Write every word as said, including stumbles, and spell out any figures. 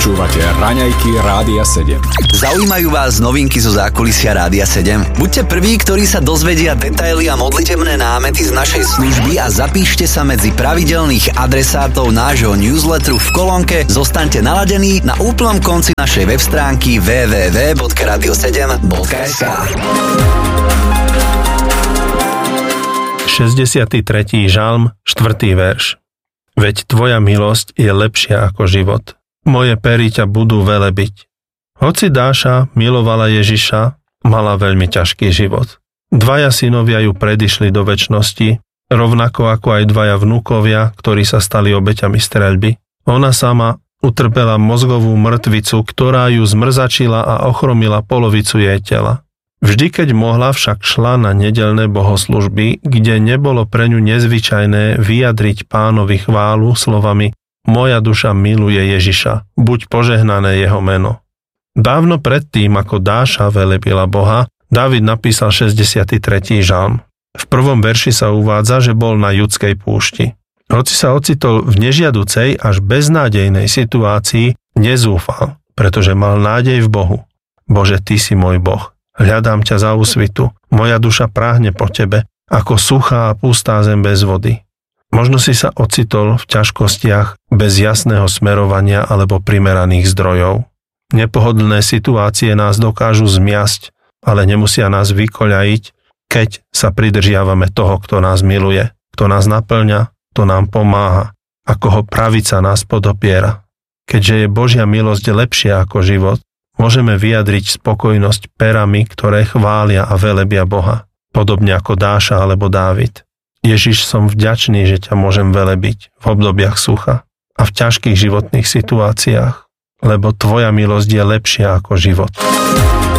Počúvate Raňajky Rádia sedem. Zaujímajú vás novinky zo zákulisia Rádia sedem? Buďte prví, ktorí sa dozvedia detaily a modlitebné námety z našej služby a zapíšte sa medzi pravidelných adresátov nášho newsletteru v kolónke Zostaňte naladení na úplnom konci našej web stránky w w w bodka radio sedem bodka es ká. šesťdesiaty tretí žalm, štvrtý verš. Veď tvoja milosť je lepšia ako život. Moje pery ťa budú velebiť. Hoci Dáša milovala Ježiša, mala veľmi ťažký život. Dvaja synovia ju predišli do večnosti, rovnako ako aj dvaja vnúkovia, ktorí sa stali obeťami streľby. Ona sama utrpela mozgovú mŕtvicu, ktorá ju zmrzačila a ochromila polovicu jej tela. Vždy, keď mohla, však šla na nedeľné bohoslužby, kde nebolo pre ňu nezvyčajné vyjadriť Pánovi chválu slovami Moja duša miluje Ježiša, buď požehnané jeho meno. Dávno predtým, ako Dáša velebila Boha, Dávid napísal šesťdesiaty tretí žalm. V prvom verši sa uvádza, že bol na Judskej púšti. Hoci sa ocitol v nežiaducej až beznádejnej situácii, nezúfal, pretože mal nádej v Bohu. Bože, Ty si môj Boh. Hľadám ťa za úsvitu. Moja duša práhne po Tebe, ako suchá a pustá zem bez vody. Možno si sa ocitol v ťažkostiach bez jasného smerovania alebo primeraných zdrojov. Nepohodlné situácie nás dokážu zmiasť, ale nemusia nás vykoľajiť, keď sa pridržiavame toho, kto nás miluje, kto nás naplňa, kto nám pomáha, ako ho pravica nás podopiera. Keďže je Božia milosť lepšia ako život, môžeme vyjadriť spokojnosť perami, ktoré chvália a velebia Boha, podobne ako Dáša alebo Dávid. Ježiš, som vďačný, že ťa môžem velebiť v obdobiach sucha a v ťažkých životných situáciách, lebo tvoja milosť je lepšia ako život.